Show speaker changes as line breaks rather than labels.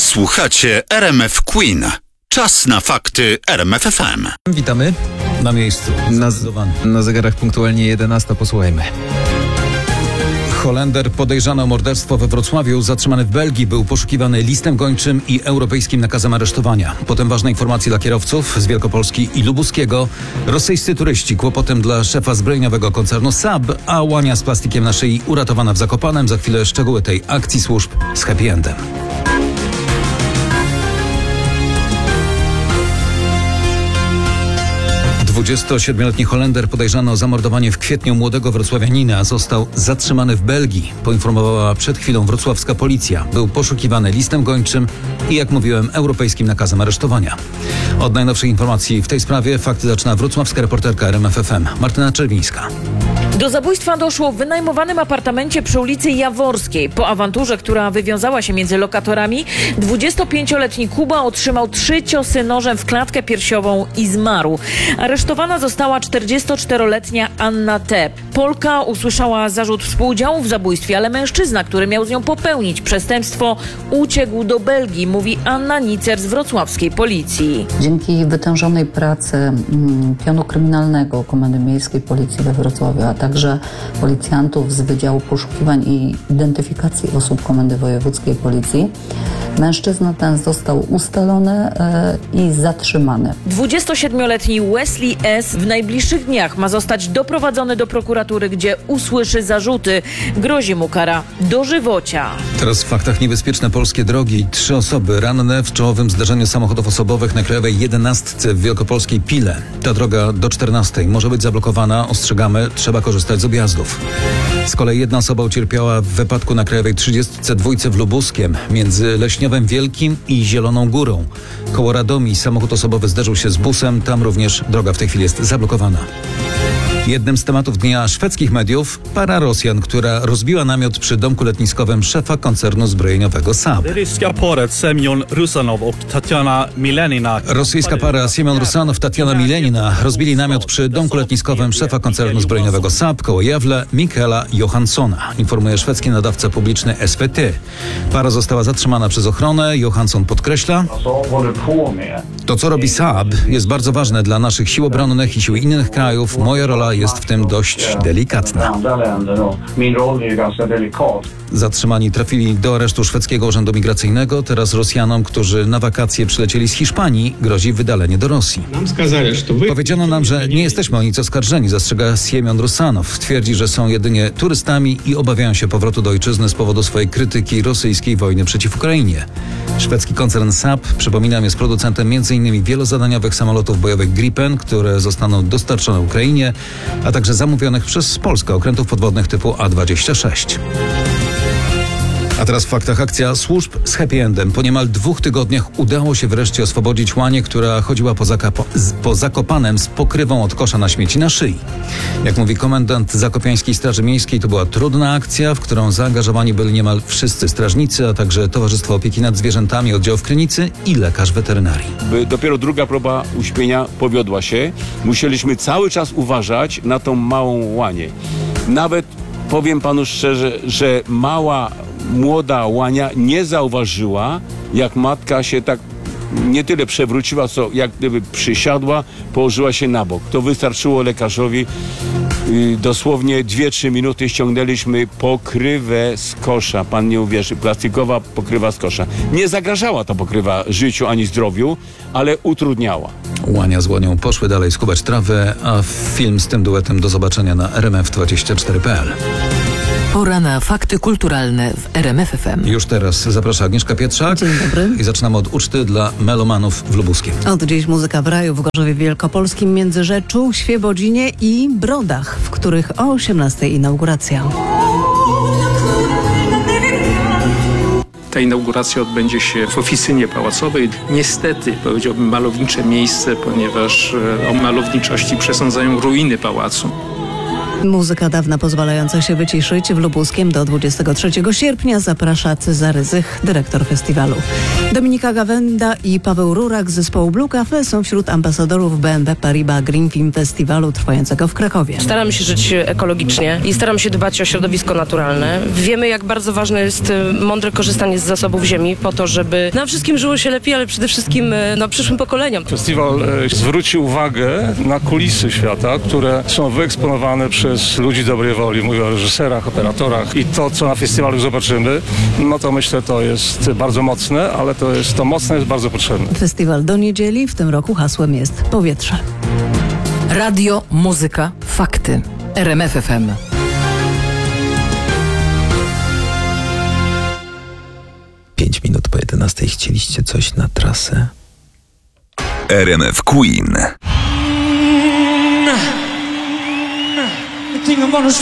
Słuchacie RMF Queen. Czas na fakty RMF FM.
Witamy na miejscu.
Na zegarach punktualnie 11. Posłuchajmy.
Holender podejrzany o morderstwo we Wrocławiu, zatrzymany w Belgii, był poszukiwany listem gończym i europejskim nakazem aresztowania. Potem ważne informacje dla kierowców z Wielkopolski i Lubuskiego. Rosyjscy turyści kłopotem dla szefa zbrojeniowego koncernu Saab, a łania z plastikiem na szyi uratowana w Zakopanem. Za chwilę szczegóły tej akcji służb z happy endem. Dwudziestosiedmioletni Holender podejrzany o zamordowanie w kwietniu młodego wrocławianina został zatrzymany w Belgii, poinformowała przed chwilą wrocławska policja. Był poszukiwany listem gończym i, jak mówiłem, europejskim nakazem aresztowania. Od najnowszych informacji w tej sprawie fakty zaczyna wrocławska reporterka RMF FM Martyna Czerwińska.
Do zabójstwa doszło w wynajmowanym apartamencie przy ulicy Jaworskiej. Po awanturze, która wywiązała się między lokatorami, 25-letni Kuba otrzymał 3 ciosy nożem w klatkę piersiową i zmarł. Aresztowana została 44-letnia Anna T. Polka usłyszała zarzut współudziału w zabójstwie, ale mężczyzna, który miał z nią popełnić przestępstwo, uciekł do Belgii, mówi Anna Nicer z wrocławskiej policji.
Dzięki wytężonej pracy pionu kryminalnego Komendy Miejskiej Policji we Wrocławiu, a także policjantów z Wydziału Poszukiwań i Identyfikacji Osób Komendy Wojewódzkiej Policji, mężczyzna ten został ustalony i zatrzymany.
27-letni Wesley S. w najbliższych dniach ma zostać doprowadzony do prokuratury, gdzie usłyszy zarzuty. Grozi mu kara dożywocia.
Teraz w faktach niebezpieczne polskie drogi. 3 osoby ranne w czołowym zdarzeniu samochodów osobowych na Krajowej 11 w wielkopolskiej Pile. Ta droga do 14 może być zablokowana. Ostrzegamy, trzeba korzystać z objazdów. Z kolei 1 osoba ucierpiała w wypadku na Krajowej 32 w Lubuskiem między Leśniowem Wielkim i Zieloną Górą. Koło Radomii samochód osobowy zderzył się z busem. Tam również droga w tej chwili jest zablokowana. Jednym z tematów dnia szwedzkich mediów para Rosjan, która rozbiła namiot przy domku letniskowym szefa koncernu zbrojeniowego Saab. Rosyjska para Semyon Rusanow, Tatiana Milenina rozbili namiot przy domku letniskowym szefa koncernu zbrojeniowego Saab koło Jawle Michaela Johanssona, informuje szwedzki nadawca publiczny SVT. Para została zatrzymana przez ochronę. Johansson podkreśla: to, co robi Saab, jest bardzo ważne dla naszych sił obronnych i sił innych krajów. Moja rola jest w tym dość delikatna. Zatrzymani trafili do aresztu szwedzkiego urzędu migracyjnego. Teraz Rosjanom, którzy na wakacje przylecieli z Hiszpanii, grozi wydalenie do Rosji. Powiedziano nam, że nie jesteśmy o nic oskarżeni, zastrzega Semyon Rusanow. Twierdzi, że są jedynie turystami i obawiają się powrotu do ojczyzny z powodu swojej krytyki rosyjskiej wojny przeciw Ukrainie. Szwedzki koncern Saab, przypominam, jest producentem m.in. wielozadaniowych samolotów bojowych Gripen, które zostaną dostarczone Ukrainie, a także zamówionych przez Polskę okrętów podwodnych typu A-26. A teraz w faktach akcja służb z happy endem. Po niemal 2 tygodniach udało się wreszcie oswobodzić łanię, która chodziła po Zakopanem z pokrywą od kosza na śmieci na szyi. Jak mówi komendant Zakopiańskiej Straży Miejskiej, to była trudna akcja, w którą zaangażowani byli niemal wszyscy strażnicy, a także Towarzystwo Opieki nad Zwierzętami, oddział w Krynicy i lekarz weterynarii.
Dopiero druga próba uśpienia powiodła się. Musieliśmy cały czas uważać na tą małą łanię. Nawet powiem panu szczerze, że młoda łania nie zauważyła, jak matka się tak nie tyle przewróciła, co jak gdyby przysiadła, położyła się na bok. To wystarczyło lekarzowi. Dosłownie 2-3 minuty ściągnęliśmy pokrywę z kosza. Pan nie uwierzy, plastikowa pokrywa z kosza. Nie zagrażała ta pokrywa życiu ani zdrowiu, ale utrudniała.
Łania z łanią poszły dalej skubać trawę, a film z tym duetem do zobaczenia na rmf24.pl.
Pora na fakty kulturalne w RMF FM.
Już teraz zaprasza Agnieszka Pietrzak.
Dzień dobry.
I zaczynamy od uczty dla melomanów w Lubuskiem.
Od dziś muzyka w raju w Gorzowie Wielkopolskim, Międzyrzeczu, Świebodzinie i Brodach, w których o 18:00 inauguracja.
Ta inauguracja odbędzie się w oficynie pałacowej. Niestety, powiedziałbym, malownicze miejsce, ponieważ o malowniczości przesądzają ruiny pałacu.
Muzyka dawna pozwalająca się wyciszyć w Lubuskiem do 23 sierpnia zaprasza Cezary Zych, dyrektor festiwalu. Dominika Gawenda i Paweł Rurak z zespołu Blue Cafe są wśród ambasadorów BNP Paribas Green Film Festiwalu trwającego w Krakowie.
Staram się żyć ekologicznie i staram się dbać o środowisko naturalne. Wiemy, jak bardzo ważne jest mądre korzystanie z zasobów ziemi po to, żeby nam wszystkim żyło się lepiej, ale przede wszystkim przyszłym pokoleniom.
Festiwal zwróci uwagę na kulisy świata, które są wyeksponowane przez ludzi dobrej woli. Mówię o reżyserach, operatorach i to, co na festiwalu zobaczymy, no to myślę, to jest bardzo mocne, ale to mocne jest bardzo potrzebne.
Festiwal do niedzieli, w tym roku hasłem jest powietrze.
Radio, muzyka, fakty. RMF FM.
Pięć minut po 11 chcieliście coś na trasę?
RMF Queen.